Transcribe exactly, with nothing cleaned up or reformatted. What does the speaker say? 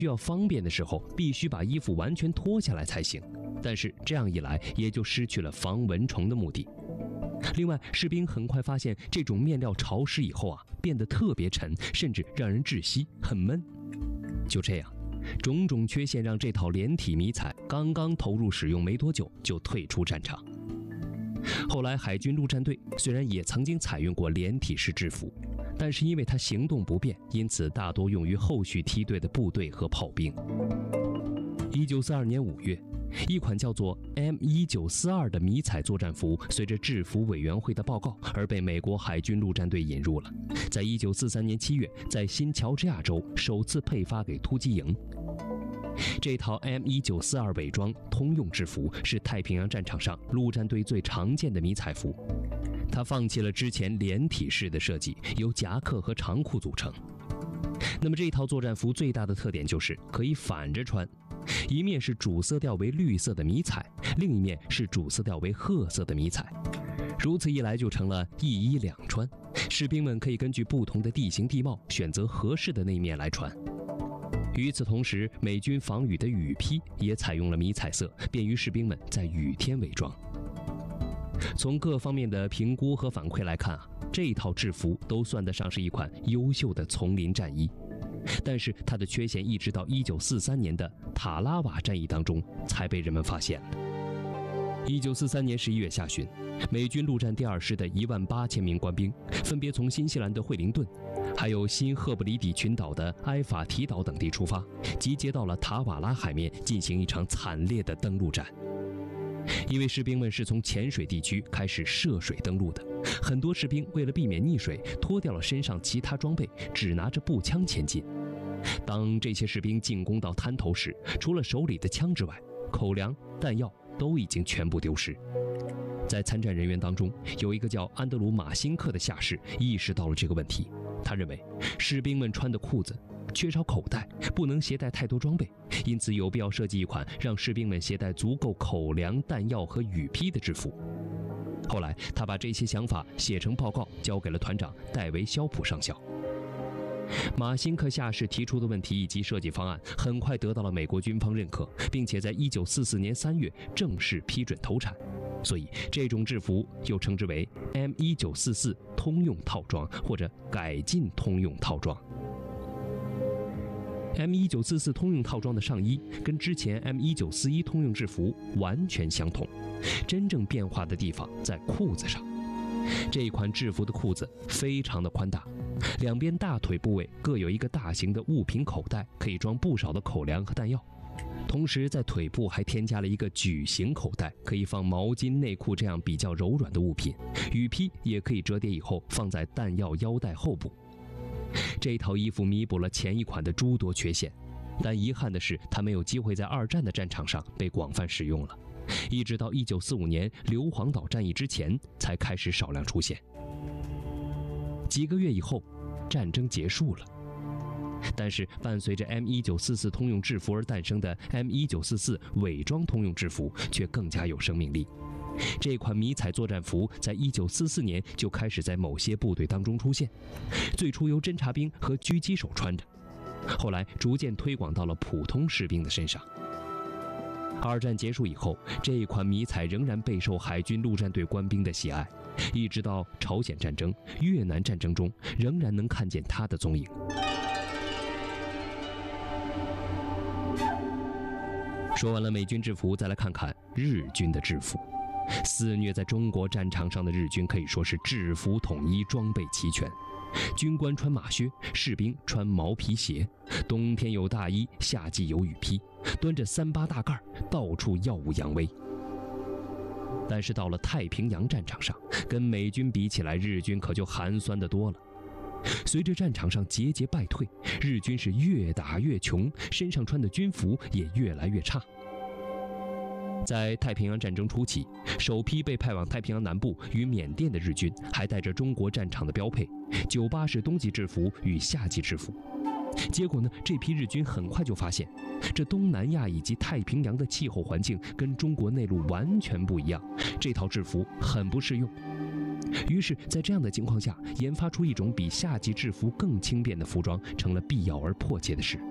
需要方便的时候，必须把衣服完全脱下来才行。但是这样一来，也就失去了防蚊虫的目的。另外，士兵很快发现这种面料潮湿以后啊，变得特别沉，甚至让人窒息，很闷。就这样，种种缺陷让这套连体迷彩刚刚投入使用没多久就退出战场。后来，海军陆战队虽然也曾经采用过连体式制服，但是因为它行动不便，因此大多用于后续梯队的部队和炮兵。一九四二年五月，一款叫做 M 一九四二 的迷彩作战服，随着制服委员会的报告而被美国海军陆战队引入了。在一九四三年七月，在新乔治亚州首次配发给突击营。这套 M 一九四二 伪装通用制服是太平洋战场上陆战队最常见的迷彩服。它放弃了之前连体式的设计，由夹克和长裤组成。那么这套作战服最大的特点就是可以反着穿，一面是主色调为绿色的迷彩，另一面是主色调为褐色的迷彩。如此一来就成了一衣两穿，士兵们可以根据不同的地形地貌选择合适的那面来穿。与此同时，美军防雨的雨披也采用了迷彩色，便于士兵们在雨天伪装。从各方面的评估和反馈来看啊，这一套制服都算得上是一款优秀的丛林战衣。但是它的缺陷一直到一九四三年的塔拉瓦战役当中才被人们发现了。一九四三年十一月下旬，美军陆战第二师的一万八千名官兵分别从新西兰的惠灵顿，还有新赫布里底群岛的埃法提岛等地出发，集结到了塔瓦拉海面进行一场惨烈的登陆战。因为士兵们是从浅水地区开始涉水登陆的，很多士兵为了避免溺水，脱掉了身上其他装备，只拿着步枪前进。当这些士兵进攻到滩头时，除了手里的枪之外，口粮、弹药都已经全部丢失。在参战人员当中，有一个叫安德鲁·马辛克的下士意识到了这个问题。他认为士兵们穿的裤子缺少口袋，不能携带太多装备，因此有必要设计一款让士兵们携带足够口粮、弹药和雨披的制服。后来，他把这些想法写成报告，交给了团长戴维·肖普上校。马辛克下士提出的问题以及设计方案很快得到了美国军方认可，并且在一九四四年三月正式批准投产。所以这种制服又称之为 M 一九四四 通用套装或者改进通用套装。M 一九四四 通用套装的上衣跟之前 M 一九四一 通用制服完全相同，真正变化的地方在裤子上。这一款制服的裤子非常的宽大，两边大腿部位各有一个大型的物品口袋，可以装不少的口粮和弹药。同时在腿部还添加了一个矩形口袋，可以放毛巾、内裤这样比较柔软的物品。雨披也可以折叠以后放在弹药腰带后部。这套衣服弥补了前一款的诸多缺陷，但遗憾的是它没有机会在二战的战场上被广泛使用了，一直到一九四五年硫磺岛战役之前才开始少量出现。几个月以后，战争结束了，但是伴随着 M 一九四四 通用制服而诞生的 M 一九四四 伪装通用制服却更加有生命力。这款迷彩作战服在一九四四年就开始在某些部队当中出现，最初由侦察兵和狙击手穿着，后来逐渐推广到了普通士兵的身上。二战结束以后，这一款迷彩仍然备受海军陆战队官兵的喜爱，一直到朝鲜战争、越南战争中，仍然能看见它的踪影。说完了美军制服，再来看看日军的制服。肆虐在中国战场上的日军可以说是制服统一，装备齐全。军官穿马靴，士兵穿毛皮鞋，冬天有大衣，夏季有雨披，端着三八大盖，到处耀武扬威。但是到了太平洋战场上，跟美军比起来，日军可就寒酸得多了。随着战场上节节败退，日军是越打越穷，身上穿的军服也越来越差。在太平洋战争初期，首批被派往太平洋南部与缅甸的日军还带着中国战场的标配九八式冬季制服与夏季制服。结果呢，这批日军很快就发现，这东南亚以及太平洋的气候环境跟中国内陆完全不一样，这套制服很不适用。于是在这样的情况下，研发出一种比夏季制服更轻便的服装成了必要而迫切的事。